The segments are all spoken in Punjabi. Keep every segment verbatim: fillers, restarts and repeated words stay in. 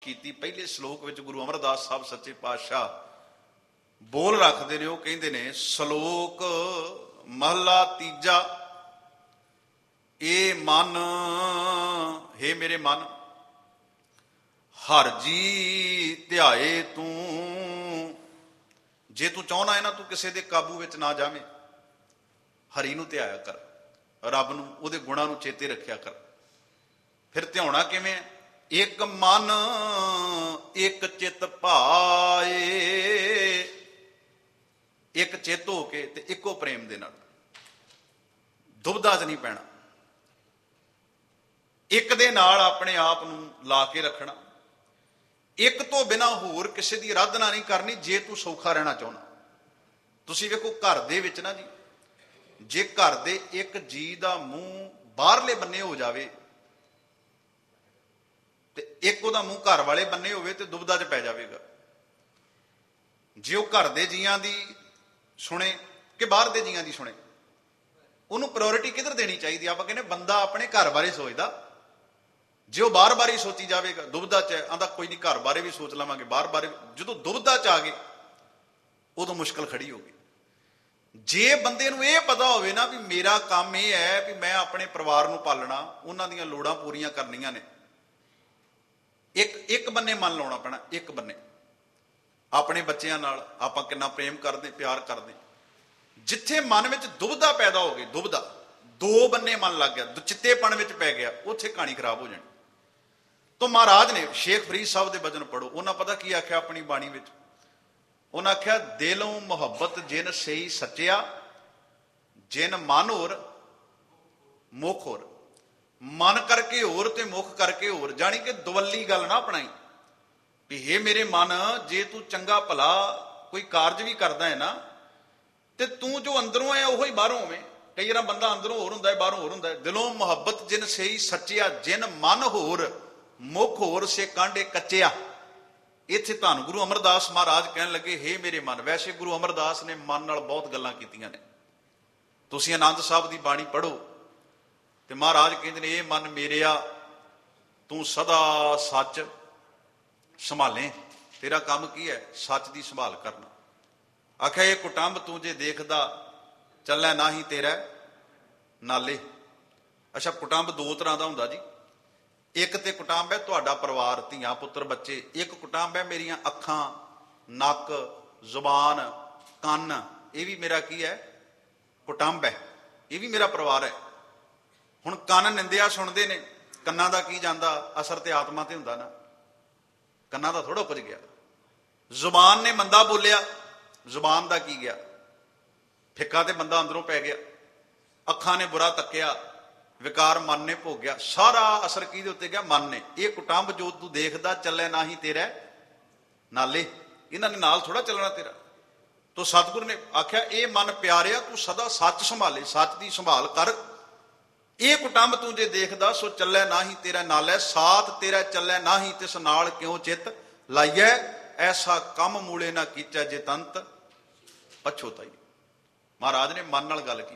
ਕੀਤੀ। ਪਹਿਲੇ ਸ਼ਲੋਕ ਵਿੱਚ ਗੁਰੂ ਅਮਰਦਾਸ ਸਾਹਿਬ ਸੱਚੇ ਪਾਤਸ਼ਾਹ ਬੋਲ ਰੱਖਦੇ ਨੇ, ਉਹ ਕਹਿੰਦੇ ਨੇ ਸ਼ਲੋਕ ਮਹਲਾ ਤੀਜਾ, ਇਹ ਮਨ ਹੇ ਮੇਰੇ ਮਨ ਹਰ ਜੀ ਧਿਆਏ ਤੂੰ। ਜੇ ਤੂੰ ਚਾਹੁੰਦਾ ਹੈ ਨਾ ਤੂੰ ਕਿਸੇ ਦੇ ਕਾਬੂ ਵਿੱਚ ਨਾ ਜਾਵੇਂ, ਹਰੀ ਨੂੰ ਧਿਆਇਆ ਕਰ, ਰੱਬ ਨੂੰ, ਉਹਦੇ ਗੁਣਾਂ ਨੂੰ ਚੇਤੇ ਰੱਖਿਆ ਕਰ। ਫਿਰ ਧਿਆਉਣਾ ਕਿਵੇਂ? ਇੱਕ ਮਨ ਇੱਕ ਚਿੱਤ ਭਾਏ, ਇੱਕ ਚਿੱਤ ਹੋ ਕੇ ਤੇ ਇੱਕੋ ਪ੍ਰੇਮ ਦੇ ਨਾਲ, ਦੁਬਦਾ ਚ ਨਹੀਂ ਪੈਣਾ। ਇੱਕ ਦੇ ਨਾਲ ਆਪਣੇ ਆਪ ਨੂੰ ਲਾ ਕੇ ਰੱਖਣਾ, ਇੱਕ ਤੋਂ ਬਿਨਾਂ ਹੋਰ ਕਿਸੇ ਦੀ ਆਰਾਧਨਾ ਨਹੀਂ ਕਰਨੀ ਜੇ ਤੂੰ ਸੌਖਾ ਰਹਿਣਾ ਚਾਹੁੰਦਾ। ਤੁਸੀਂ ਵੇਖੋ ਘਰ ਦੇ ਵਿੱਚ ਨਾ ਜੀ, ਜੇ ਘਰ ਦੇ ਇੱਕ ਜੀ ਦਾ ਮੂੰਹ ਬਾਹਰਲੇ ਬੰਨੇ ਹੋ ਜਾਵੇ ਤੇ ਇੱਕ ਉਹਦਾ ਮੂੰਹ ਘਰ ਵਾਲੇ ਬੰਨੇ ਹੋਵੇ ਤੇ ਦੁਬਦਾ ਚ ਪੈ ਜਾਵੇਗਾ। ਜੇ ਉਹ ਘਰ ਦੇ ਜੀਆਂ ਦੀ ਸੁਣੇ ਕਿ ਬਾਹਰ ਦੇ ਜੀਆਂ ਦੀ ਸੁਣੇ, ਉਹਨੂੰ ਪ੍ਰਾਇੋਰਟੀ ਕਿੱਧਰ ਦੇਣੀ ਚਾਹੀਦੀ? ਆਪਾਂ ਕਹਿੰਦੇ ਬੰਦਾ ਆਪਣੇ ਘਰ ਬਾਰੇ ਸੋਚਦਾ, ਜੇ ਉਹ ਬਾਹਰ ਬਾਰੇ ਸੋਚੀ ਜਾਵੇਗਾ ਦੁਬਦਾ ਚ ਆਂਦਾ ਕੋਈ ਨਹੀਂ ਘਰ ਬਾਰੇ ਵੀ ਸੋਚ ਲਵਾਂਗੇ, ਬਾਹਰ ਬਾਰੇ। ਜਦੋਂ ਦੁਬਦਾ ਚ ਆ ਗਏ ਉਦੋਂ ਮੁਸ਼ਕਲ ਖੜੀ ਹੋ ਗਈ। ਜੇ ਬੰਦੇ ਨੂੰ ਇਹ ਪਤਾ ਹੋਵੇ ਨਾ ਵੀ ਮੇਰਾ ਕੰਮ ਇਹ ਹੈ ਵੀ ਮੈਂ ਆਪਣੇ ਪਰਿਵਾਰ ਨੂੰ ਪਾਲਣਾ, ਉਹਨਾਂ ਦੀਆਂ ਲੋੜਾਂ ਪੂਰੀਆਂ ਕਰਨੀਆਂ ਨੇ, ਇੱਕ ਇੱਕ ਬੰਨੇ ਮਨ ਲਾਉਣਾ ਪੈਣਾ। ਇੱਕ ਬੰਨੇ ਆਪਣੇ ਬੱਚਿਆਂ ਨਾਲ ਆਪਾਂ ਕਿੰਨਾ ਪ੍ਰੇਮ ਕਰਦੇ, ਪਿਆਰ ਕਰਦੇ। ਜਿੱਥੇ ਮਨ ਵਿੱਚ ਦੁਬਦਾ ਪੈਦਾ ਹੋ ਗਈ, ਦੁਬਦਾ ਦੋ ਬੰਨੇ ਮਨ ਲੱਗ ਗਿਆ, ਚਿੱਤੇਪਣ ਵਿੱਚ ਪੈ ਗਿਆ, ਉੱਥੇ ਕਹਾਣੀ ਖਰਾਬ ਹੋ ਜਾਣੀ। ਤਾਂ ਮਹਾਰਾਜ ਨੇ ਸ਼ੇਖ ਫਰੀਦ ਸਾਹਿਬ ਦੇ ਬਚਨ ਪੜੋ, ਉਹਨਾਂ ਪਤਾ ਕੀ ਆਖਿਆ ਆਪਣੀ ਬਾਣੀ ਵਿੱਚ? ਉਹਨਾਂ ਆਖਿਆ ਦਿਲੋਂ ਮੁਹੱਬਤ ਜਿਨ ਸਹੀ ਸੱਚਿਆ, ਜਿਨ ਮਨ ਹੋਰ ਮੁਖ ਹੋਰ। ਮਨ ਕਰਕੇ ਹੋਰ ਤੇ ਮੁਖ ਕਰਕੇ ਹੋਰ, ਜਾਣੀ ਕਿ ਦੁਵੱਲੀ ਗੱਲ ਨਾ ਅਪਣਾਈ ਵੀ ਹੇ ਮੇਰੇ ਮਨ, ਜੇ ਤੂੰ ਚੰਗਾ ਭਲਾ ਕੋਈ ਕਾਰਜ ਵੀ ਕਰਦਾ ਹੈ ਨਾ ਤੇ ਤੂੰ ਜੋ ਅੰਦਰੋਂ ਹੈ ਉਹੀ ਬਾਹਰੋਂ ਹੋਵੇਂ। ਕਈ ਵਾਰ ਬੰਦਾ ਅੰਦਰੋਂ ਹੋਰ ਹੁੰਦਾ ਹੈ, ਬਾਹਰੋਂ ਹੋਰ ਹੁੰਦਾ ਹੈ। ਦਿਲੋਂ ਮੁਹੱਬਤ ਜਿਨ ਸਹੀ ਸੱਚਿਆ, ਜਿਨ ਮਨ ਹੋਰ ਮੁਖ ਹੋਰ, ਸੇ ਕਾਂਡੇ ਕੱਚਿਆ। ਇੱਥੇ ਧੰਨ ਗੁਰੂ ਅਮਰਦਾਸ ਮਹਾਰਾਜ ਕਹਿਣ ਲੱਗੇ ਹੇ ਮੇਰੇ ਮਨ। ਵੈਸੇ ਗੁਰੂ ਅਮਰਦਾਸ ਨੇ ਮਨ ਨਾਲ ਬਹੁਤ ਗੱਲਾਂ ਕੀਤੀਆਂ ਨੇ। ਤੁਸੀਂ ਆਨੰਦ ਸਾਹਿਬ ਦੀ ਬਾਣੀ ਪੜ੍ਹੋ ਤੇ ਮਹਾਰਾਜ ਕਹਿੰਦੇ ਨੇ ਇਹ ਮਨ ਮੇਰਿਆ ਤੂੰ ਸਦਾ ਸੱਚ ਸੰਭਾਲੇ। ਤੇਰਾ ਕੰਮ ਕੀ ਹੈ? ਸੱਚ ਦੀ ਸੰਭਾਲ ਕਰਨਾ। ਆਖਿਆ ਇਹ ਕੁਟੰਬ ਤੂੰ ਜੇ ਦੇਖਦਾ ਚੱਲੈ ਨਾਹੀ ਤੇਰਾ ਨਾਲੇ। ਅੱਛਾ, ਕੁਟੰਬ ਦੋ ਤਰ੍ਹਾਂ ਦਾ ਹੁੰਦਾ ਜੀ। ਇੱਕ ਤੇ ਕੁਟੰਬ ਹੈ ਤੁਹਾਡਾ ਪਰਿਵਾਰ, ਧੀਆਂ ਪੁੱਤਰ ਬੱਚੇ। ਇੱਕ ਕੁਟੰਬ ਹੈ ਮੇਰੀਆਂ ਅੱਖਾਂ, ਨੱਕ, ਜ਼ੁਬਾਨ, ਕੰਨ। ਇਹ ਵੀ ਮੇਰਾ ਕੀ ਹੈ? ਕੁਟੰਬ ਹੈ, ਇਹ ਵੀ ਮੇਰਾ ਪਰਿਵਾਰ ਹੈ। ਹੁਣ ਕੰਨ ਨਿੰਦਿਆ ਸੁਣਦੇ ਨੇ, ਕੰਨਾਂ ਦਾ ਕੀ ਜਾਂਦਾ? ਅਸਰ ਤੇ ਆਤਮਾ ਤੇ ਹੁੰਦਾ ਨਾ, ਕੰਨਾਂ ਦਾ ਥੋੜਾ ਕੁਝ ਗਿਆ। ਜ਼ੁਬਾਨ ਨੇ ਮੰਦਾ ਬੋਲਿਆ, ਜ਼ੁਬਾਨ ਦਾ ਕੀ ਗਿਆ? ਫਿੱਕਾ ਤੇ ਬੰਦਾ ਅੰਦਰੋਂ ਪੈ ਗਿਆ। ਅੱਖਾਂ ਨੇ ਬੁਰਾ ਤੱਕਿਆ, ਵਿਕਾਰ ਮਨ ਨੇ ਭੋਗਿਆ। ਸਾਰਾ ਅਸਰ ਕਿਹਦੇ ਉੱਤੇ ਗਿਆ? ਮਨ ਨੇ। ਇਹ ਕੁਟੰਬ ਜੋ ਤੂੰ ਦੇਖਦਾ ਚੱਲੇ ਨਾ ਹੀ ਤੇਰਾ ਨਾਲੇ, ਇਹਨਾਂ ਨੇ ਨਾਲ ਥੋੜਾ ਚੱਲਣਾ ਤੇਰਾ। ਤੋ ਸਤਿਗੁਰੂ ਨੇ ਆਖਿਆ ਇਹ ਮਨ ਪਿਆਰਿਆ ਤੂੰ ਸਦਾ ਸੱਚ ਸੰਭਾਲੇ, ਸੱਚ ਦੀ ਸੰਭਾਲ ਕਰ। ਇਹ ਕੁਟੰਬ ਤੂੰ ਜੇ ਦੇਖਦਾ ਸੋ ਚੱਲੇ ਨਾ ਹੀ ਤੇਰਾ ਨਾਲੇ, ਸਾਥ ਤੇਰਾ ਚੱਲੇ ਨਾ ਹੀ ਤਿਸ ਨਾਲ ਕਿਉਂ ਚਿੱਤ ਲਾਈਐ, ਐਸਾ ਕੰਮ ਮੂਲੇ ਨਾ ਕੀਚੈ ਜੇ ਤੰਤ ਪਛੋਤਾਈ। ਮਹਾਰਾਜ ਨੇ ਮਨ ਨਾਲ ਗੱਲ ਕੀਤੀ।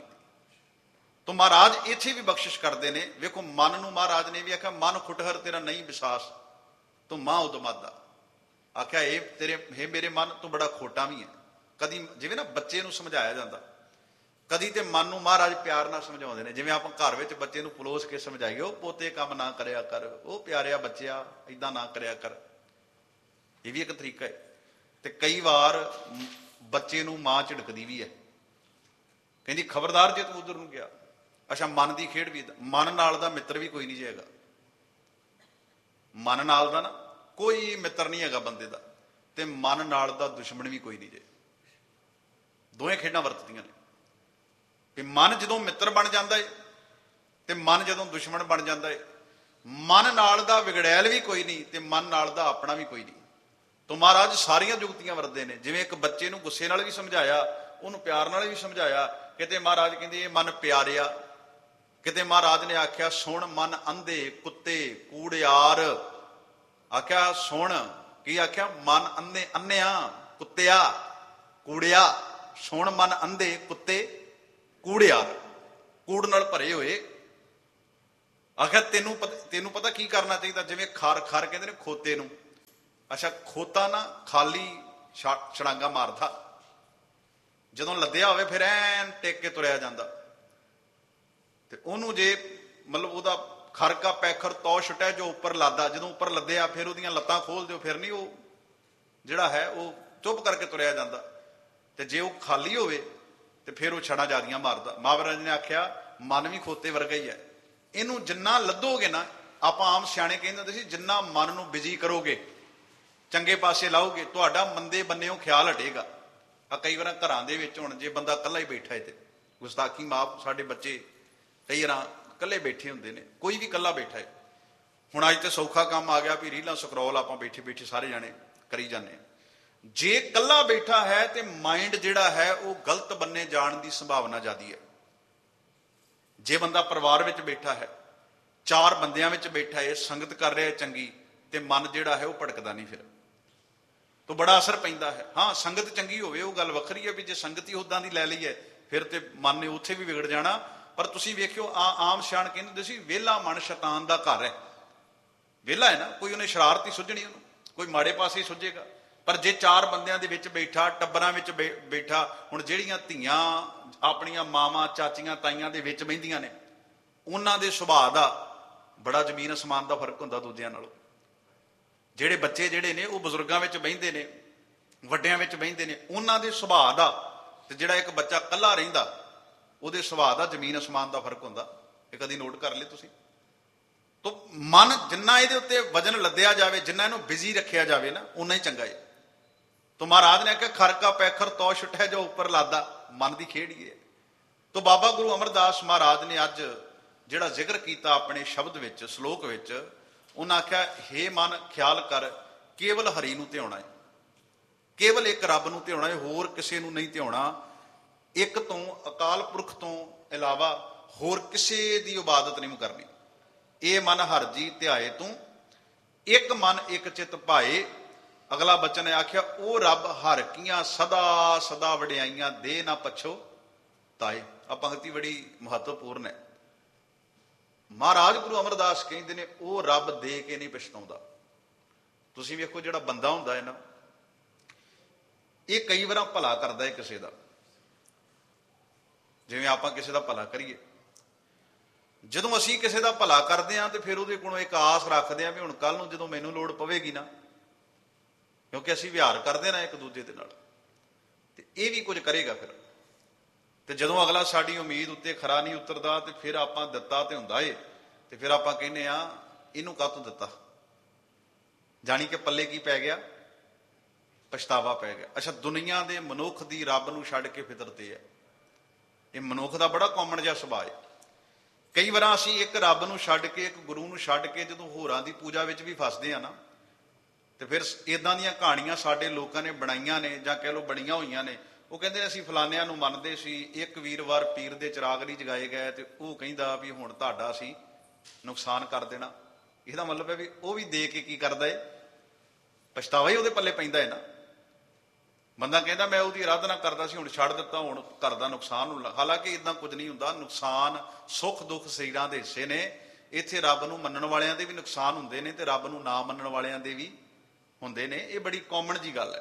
ਤੋ ਮਹਾਰਾਜ ਇੱਥੇ ਵੀ ਬਖਸ਼ਿਸ਼ ਕਰਦੇ ਨੇ। ਵੇਖੋ ਮਨ ਨੂੰ ਮਹਾਰਾਜ ਨੇ ਵੀ ਆਖਿਆ ਮਨ ਖੁਟਹਰ ਤੇਰਾ ਨਹੀਂ ਵਿਸ਼ਵਾਸ ਤੂੰ ਮਾਂ ਉਦਮਾਦਾ। ਆਖਿਆ ਇਹ ਤੇਰੇ ਹੇ ਮੇਰੇ ਮਨ ਤੂੰ ਬੜਾ ਖੋਟਾ ਵੀ ਹੈ। ਕਦੀ ਜਿਵੇਂ ਨਾ ਬੱਚੇ ਨੂੰ ਸਮਝਾਇਆ ਜਾਂਦਾ, ਕਦੀ ਤੇ ਮਨ ਨੂੰ ਮਹਾਰਾਜ ਪਿਆਰ ਨਾਲ ਸਮਝਾਉਂਦੇ ਨੇ। ਜਿਵੇਂ ਆਪਾਂ ਘਰ ਵਿੱਚ ਬੱਚੇ ਨੂੰ ਪਲੋਸ ਕੇ ਸਮਝਾਈਏ, ਉਹ ਪੋਤੇ ਕੰਮ ਨਾ ਕਰਿਆ ਕਰ, ਉਹ ਪਿਆਰਿਆ ਬੱਚਿਆ ਏਦਾਂ ਨਾ ਕਰਿਆ ਕਰ। ਇਹ ਵੀ ਇੱਕ ਤਰੀਕਾ ਹੈ। ਤੇ ਕਈ ਵਾਰ ਬੱਚੇ ਨੂੰ ਮਾਂ ਝਿੜਕਦੀ ਵੀ ਹੈ, ਕਹਿੰਦੀ ਖਬਰਦਾਰ ਜੇ ਤੂੰ ਉਧਰ ਨੂੰ ਗਿਆ। ਅੱਛਾ, ਮਨ ਦੀ ਖੇਡ ਵੀ, ਮਨ ਨਾਲ ਦਾ ਮਿੱਤਰ ਵੀ ਕੋਈ ਨਹੀਂ ਜੇ ਹੈਗਾ। ਮਨ ਨਾਲ ਦਾ ਨਾ ਕੋਈ ਮਿੱਤਰ ਨਹੀਂ ਹੈਗਾ ਬੰਦੇ ਦਾ, ਤੇ ਮਨ ਨਾਲ ਦਾ ਦੁਸ਼ਮਣ ਵੀ ਕੋਈ ਨਹੀਂ ਜੇ। ਦੋਵੇਂ ਖੇਡਾਂ ਵਰਤਦੀਆਂ ਨੇ। ਵੀ ਮਨ ਜਦੋਂ ਮਿੱਤਰ ਬਣ ਜਾਂਦਾ ਏ ਤੇ ਮਨ ਜਦੋਂ ਦੁਸ਼ਮਣ ਬਣ ਜਾਂਦਾ ਏ। ਮਨ ਨਾਲ ਦਾ ਵਿਗੜੈਲ ਵੀ ਕੋਈ ਨਹੀਂ ਤੇ ਮਨ ਨਾਲ ਦਾ ਆਪਣਾ ਵੀ ਕੋਈ ਨਹੀਂ। ਤੋ ਮਹਾਰਾਜ ਸਾਰੀਆਂ ਜੁਗਤੀਆਂ ਵਰਤਦੇ ਨੇ। ਜਿਵੇਂ ਇੱਕ ਬੱਚੇ ਨੂੰ ਗੁੱਸੇ ਨਾਲ ਵੀ ਸਮਝਾਇਆ, ਉਹਨੂੰ ਪਿਆਰ ਨਾਲ ਵੀ ਸਮਝਾਇਆ। ਕਿਤੇ ਮਹਾਰਾਜ ਕਹਿੰਦੇ ਇਹ ਮਨ ਪਿਆਰਿਆ, ਕਿਤੇ ਮਹਾਰਾਜ ਨੇ ਆਖਿਆ ਸੁਣ ਮਨ ਅੰਧੇ ਕੁੱਤੇ ਕੂੜਿਆਰ। ਆਖਿਆ ਸੁਣ, ਕੀ ਆਖਿਆ? ਮਨ ਅੰਨੇ ਅੰਨਿਆ ਕੁੱਤਿਆ ਕੂੜਿਆ। ਸੁਣ ਮਨ ਅੰਧੇ ਕੁੱਤੇ ਕੂੜਿਆਰ, ਕੂੜ ਨਾਲ ਭਰੇ ਹੋਏ। ਆਖਿਆ ਤੈਨੂੰ ਤੈਨੂੰ ਪਤਾ ਕੀ ਕਰਨਾ ਚਾਹੀਦਾ? ਜਿਵੇਂ ਖਰ ਖਰ ਕਹਿੰਦੇ ਨੇ ਖੋਤੇ ਨੂੰ, ਅੱਛਾ ਖੋਤਾ ਨਾ ਖਾਲੀ ਛੜਾਂਗਾ ਮਾਰਦਾ, ਜਦੋਂ ਲੱਦਿਆ ਹੋਵੇ ਫਿਰ ਐਨ ਟੇਕ ਕੇ ਤੁਰਿਆ ਜਾਂਦਾ। ਤੇ ਉਹਨੂੰ ਜੇ ਮਤਲਬ ਉਹਦਾ ਖਰਕਾ ਪੈਖਰ ਤੌ ਛੁੱਟਿਆ ਜੋ ਉੱਪਰ ਲਾਦਾ, ਜਦੋਂ ਉੱਪਰ ਲੱਦਿਆ ਫਿਰ ਉਹਦੀਆਂ ਲੱਤਾਂ ਖੋਲ ਦਿਓ, ਫਿਰ ਨਹੀਂ ਉਹ ਜਿਹੜਾ ਹੈ ਉਹ ਚੁੱਪ ਕਰਕੇ ਤੁਰਿਆ ਜਾਂਦਾ। ਤੇ ਜੇ ਉਹ ਖਾਲੀ ਹੋਵੇ ਤੇ ਫਿਰ ਉਹ ਛੜਾਂ ਜ਼ਿਆਦੀਆਂ ਮਾਰਦਾ। ਮਹਾਰਾਜ ਨੇ ਆਖਿਆ ਮਨ ਵੀ ਖੋਤੇ ਵਰਗਾ ਹੀ ਹੈ, ਇਹਨੂੰ ਜਿੰਨਾ ਲੱਦੋਗੇ ਨਾ, ਆਪਾਂ ਆਮ ਸਿਆਣੇ ਕਹਿੰਦੇ ਹੁੰਦੇ ਸੀ, ਜਿੰਨਾ ਮਨ ਨੂੰ ਬਿਜੀ ਕਰੋਗੇ, ਚੰਗੇ ਪਾਸੇ ਲਾਓਗੇ, ਤੁਹਾਡਾ ਮੰਦੇ ਬੰਨਿਓ ਖਿਆਲ ਹਟੇਗਾ। ਆ ਕਈ ਵਾਰ ਘਰਾਂ ਦੇ ਵਿੱਚ ਹੁਣ ਜੇ ਬੰਦਾ ਇਕੱਲਾ ਹੀ ਬੈਠਾ ਹੈ ਤੇ ਗੁਸਤਾਖੀ ਮਾਫ, ਸਾਡੇ ਬੱਚੇ ਕਈ ਵਾਰ ਇਕੱਲੇ ਬੈਠੇ ਹੁੰਦੇ ਨੇ, ਕੋਈ ਵੀ ਇਕੱਲਾ ਬੈਠਾ ਹੈ। ਹੁਣ ਅੱਜ ਤੇ ਸੌਖਾ ਕੰਮ ਆ ਗਿਆ ਵੀ ਰੀਲਾਂ ਸਕਰੋਲ ਆਪਾਂ ਬੈਠੇ ਬੈਠੇ ਸਾਰੇ ਜਾਣੇ ਕਰੀ ਜਾਂਦੇ ਹਾਂ। ਜੇ ਇਕੱਲਾ ਬੈਠਾ ਹੈ ਤੇ ਮਾਈਂਡ ਜਿਹੜਾ ਹੈ ਉਹ ਗਲਤ ਬੰਨੇ ਜਾਣ ਦੀ ਸੰਭਾਵਨਾ ਜ਼ਿਆਦੀ ਹੈ। ਜੇ ਬੰਦਾ ਪਰਿਵਾਰ ਵਿੱਚ ਬੈਠਾ ਹੈ, ਚਾਰ ਬੰਦਿਆਂ ਵਿੱਚ ਬੈਠਾ ਹੈ, ਸੰਗਤ ਕਰ ਰਿਹਾ ਚੰਗੀ, ਤੇ ਮਨ ਜਿਹੜਾ ਹੈ ਉਹ ਭਟਕਦਾ ਨਹੀਂ, ਫਿਰ ਤੋਂ ਬੜਾ ਅਸਰ ਪੈਂਦਾ ਹੈ। ਹਾਂ ਸੰਗਤ ਚੰਗੀ ਹੋਵੇ ਉਹ ਗੱਲ ਵੱਖਰੀ ਹੈ, ਵੀ ਜੇ ਸੰਗਤ ਹੀ ਉੱਦਾਂ ਦੀ ਲੈ ਲਈ ਹੈ ਫਿਰ ਤੇ ਮਨ ਨੇ ਉੱਥੇ ਵੀ ਵਿਗੜ ਜਾਣਾ। ਪਰ ਤੁਸੀਂ ਵੇਖਿਓ ਆ ਆਮ ਸਿਆਣ ਕਹਿੰਦੇ ਹੁੰਦੇ ਸੀ ਵਿਹਲਾ ਮਨ ਸ਼ੈਤਾਨ ਦਾ ਘਰ ਹੈ। ਵਿਹਲਾ ਹੈ ਨਾ, ਕੋਈ ਉਹਨੇ ਸ਼ਰਾਰਤ ਹੀ ਸੁੱਝਣੀ, ਉਹਨੂੰ ਕੋਈ ਮਾੜੇ ਪਾਸੇ ਹੀ ਸੁੱਝੇਗਾ। ਪਰ ਜੇ ਚਾਰ ਬੰਦਿਆਂ ਦੇ ਵਿੱਚ ਬੈਠਾ, ਟੱਬਰਾਂ ਵਿੱਚ ਬੈਠਾ, ਹੁਣ ਜਿਹੜੀਆਂ ਧੀਆਂ ਆਪਣੀਆਂ ਮਾਵਾਂ ਚਾਚੀਆਂ ਤਾਈਆਂ ਦੇ ਵਿੱਚ ਬਹਿੰਦੀਆਂ ਨੇ, ਉਹਨਾਂ ਦੇ ਸੁਭਾਅ ਦਾ ਬੜਾ ਜ਼ਮੀਨ ਅਸਮਾਨ ਦਾ ਫਰਕ ਹੁੰਦਾ ਦੂਜਿਆਂ ਨਾਲੋਂ। ਜਿਹੜੇ ਬੱਚੇ ਜਿਹੜੇ ਨੇ ਉਹ ਬਜ਼ੁਰਗਾਂ ਵਿੱਚ ਬਹਿੰਦੇ ਨੇ, ਵੱਡਿਆਂ ਵਿੱਚ ਬਹਿੰਦੇ ਨੇ, ਉਹਨਾਂ ਦੇ ਸੁਭਾਅ ਦਾ ਤੇ ਜਿਹੜਾ ਇੱਕ ਬੱਚਾ ਇਕੱਲਾ ਰਹਿੰਦਾ ਉਹਦੇ ਸੁਭਾਅ ਦਾ ਜ਼ਮੀਨ ਅਸਮਾਨ ਦਾ ਫਰਕ ਹੁੰਦਾ। ਇਹ ਕਦੀ ਨੋਟ ਕਰ ਲਿਓ ਤੁਸੀਂ। ਤੋ ਮਨ ਜਿੰਨਾ ਇਹਦੇ ਉੱਤੇ ਵਜਨ ਲੱਦਿਆ ਜਾਵੇ, ਜਿੰਨਾ ਇਹਨੂੰ ਬਿਜ਼ੀ ਰੱਖਿਆ ਜਾਵੇ ਨਾ, ਉਨਾ ਹੀ ਚੰਗਾ ਹੈ। ਤੋ ਮਹਾਰਾਜ ਨੇ ਆਖਿਆ ਖਰਕਾ ਪੈਖਰ ਤੌ ਛੁੱਟਿਆ ਜੋ ਉੱਪਰ ਲਾਦਾ, ਮਨ ਦੀ ਖੇਡ ਹੀ ਹੈ। ਤੋ ਬਾਬਾ ਗੁਰੂ ਅਮਰਦਾਸ ਮਹਾਰਾਜ ਨੇ ਅੱਜ ਜਿਹੜਾ ਜ਼ਿਕਰ ਕੀਤਾ ਆਪਣੇ ਸ਼ਬਦ ਵਿੱਚ, ਸ਼ਲੋਕ ਵਿੱਚ, ਉਹਨਾਂ ਆਖਿਆ ਹੇ ਮਨ ਖਿਆਲ ਕਰ, ਕੇਵਲ ਹਰੀ ਨੂੰ ਧਿਆਉਣਾ ਹੈ, ਕੇਵਲ ਇੱਕ ਰੱਬ ਨੂੰ ਧਿਆਉਣਾ ਹੈ, ਹੋਰ ਕਿਸੇ ਨੂੰ ਨਹੀਂ ਧਿਆਉਣਾ। ਇੱਕ ਤੋਂ ਅਕਾਲ ਪੁਰਖ ਤੋਂ ਇਲਾਵਾ ਹੋਰ ਕਿਸੇ ਦੀ ਇਬਾਦਤ ਨਹੀਂ ਕਰਨੀ। ਇਹ ਮਨ ਹਰ ਜੀ ਧਿਆਏ ਤੂੰ, ਇੱਕ ਮਨ ਇੱਕ ਚਿੱਤ ਭਾਏ। ਅਗਲਾ ਬਚਨ ਨੇ ਆਖਿਆ ਉਹ ਰੱਬ ਹਰ ਕੀਆਂ ਸਦਾ ਸਦਾ ਵਡਿਆਈਆਂ ਦੇ ਨਾ ਪਛੋ ਤਾਏ। ਆ ਪੰਕਤੀ ਬੜੀ ਮਹੱਤਵਪੂਰਨ ਹੈ। ਮਹਾਰਾਜ ਗੁਰੂ ਅਮਰਦਾਸ ਕਹਿੰਦੇ ਨੇ ਉਹ ਰੱਬ ਦੇ ਕੇ ਨਹੀਂ ਪਛਤਾਉਂਦਾ। ਤੁਸੀਂ ਵੇਖੋ ਜਿਹੜਾ ਬੰਦਾ ਹੁੰਦਾ ਹੈ ਨਾ, ਇਹ ਕਈ ਵਾਰ ਭਲਾ ਕਰਦਾ ਹੈ ਕਿਸੇ ਦਾ, ਜਿਵੇਂ ਆਪਾਂ ਕਿਸੇ ਦਾ ਭਲਾ ਕਰੀਏ। ਜਦੋਂ ਅਸੀਂ ਕਿਸੇ ਦਾ ਭਲਾ ਕਰਦੇ ਹਾਂ ਤੇ ਫਿਰ ਉਹਦੇ ਕੋਲੋਂ ਇੱਕ ਆਸ ਰੱਖਦੇ ਹਾਂ ਵੀ ਹੁਣ ਕੱਲ ਨੂੰ ਜਦੋਂ ਮੈਨੂੰ ਲੋੜ ਪਵੇਗੀ ਨਾ, ਕਿਉਂਕਿ ਅਸੀਂ ਵਿਹਾਰ ਕਰਦੇ ਨਾ ਇੱਕ ਦੂਜੇ ਦੇ ਨਾਲ, ਤੇ ਇਹ ਵੀ ਕੁਝ ਕਰੇਗਾ ਫਿਰ। ਤੇ ਜਦੋਂ ਅਗਲਾ ਸਾਡੀ ਉਮੀਦ ਉੱਤੇ ਖਰਾ ਨਹੀਂ ਉਤਰਦਾ ਤੇ ਫਿਰ ਆਪਾਂ ਦਿੱਤਾ ਤੇ ਹੁੰਦਾ ਏ, ਤੇ ਫਿਰ ਆਪਾਂ ਕਹਿੰਦੇ ਆ ਇਹਨੂੰ ਕਾਹਤੋਂ ਦਿੱਤਾ, ਜਾਣੀ ਕਿ ਪੱਲੇ ਕੀ ਪੈ ਗਿਆ, ਪਛਤਾਵਾ ਪੈ ਗਿਆ। ਅੱਛਾ ਦੁਨੀਆ ਦੇ ਮਨੁੱਖ ਦੀ ਰੱਬ ਨੂੰ ਛੱਡ ਕੇ ਫਿਤਰਤ ਇਹ ਹੈ, ਇਹ ਮਨੁੱਖ ਦਾ ਬੜਾ ਕਾਮਨ ਜਿਹਾ ਸੁਭਾਅ ਹੈ। ਕਈ ਵਾਰ ਅਸੀਂ ਇੱਕ ਰੱਬ ਨੂੰ ਛੱਡ ਕੇ, ਇੱਕ ਗੁਰੂ ਨੂੰ ਛੱਡ ਕੇ ਜਦੋਂ ਹੋਰਾਂ ਦੀ ਪੂਜਾ ਵਿੱਚ ਵੀ ਫਸਦੇ ਆ ਨਾ, ਤੇ ਫਿਰ ਇਦਾਂ ਦੀਆਂ ਕਹਾਣੀਆਂ ਸਾਡੇ ਲੋਕਾਂ ਨੇ ਬਣਾਈਆਂ ਨੇ, ਜਾਂ ਕਹਿ ਲਓ ਬਣੀਆਂ ਹੋਈਆਂ ਨੇ। ਉਹ ਕਹਿੰਦੇ ਅਸੀਂ ਫਲਾਨਿਆਂ ਨੂੰ ਮੰਨਦੇ ਸੀ, ਇੱਕ ਵੀਰਵਾਰ ਪੀਰ ਦੇ ਚਿਰਾਗ ਨਹੀਂ ਜਗਾਏ ਗਏ ਤੇ ਉਹ ਕਹਿੰਦਾ ਵੀ ਹੁਣ ਤੁਹਾਡਾ ਅਸੀਂ ਨੁਕਸਾਨ ਕਰ ਦੇਣਾ। ਇਹਦਾ ਮਤਲਬ ਹੈ ਵੀ ਉਹ ਵੀ ਦੇ ਕੇ ਕੀ ਕਰਦਾ ਏ, ਪਛਤਾਵਾ ਹੀ ਉਹਦੇ ਪੱਲੇ ਪੈਂਦਾ ਹੈ ਨਾ। ਬੰਦਾ ਕਹਿੰਦਾ ਮੈਂ ਉਹਦੀ ਆਰਾਧਨਾ ਕਰਦਾ ਸੀ, ਹੁਣ ਛੱਡ ਦਿੱਤਾ, ਹੁਣ ਘਰ ਦਾ ਨੁਕਸਾਨ ਹੁੰਦਾ। ਹਾਲਾਂਕਿ ਇਦਾਂ ਕੁਝ ਨਹੀਂ ਹੁੰਦਾ। ਨੁਕਸਾਨ ਸੁੱਖ ਦੁੱਖ ਸਰੀਰਾਂ ਦੇ ਹਿੱਸੇ ਨੇ। ਇੱਥੇ ਰੱਬ ਨੂੰ ਮੰਨਣ ਵਾਲਿਆਂ ਦੇ ਵੀ ਨੁਕਸਾਨ ਹੁੰਦੇ ਨੇ ਤੇ ਰੱਬ ਨੂੰ ਨਾ ਮੰਨਣ ਵਾਲਿਆਂ ਦੇ ਵੀ ਹੁੰਦੇ ਨੇ। ਇਹ ਬੜੀ ਕਾਮਨ ਜੀ ਗੱਲ ਹੈ।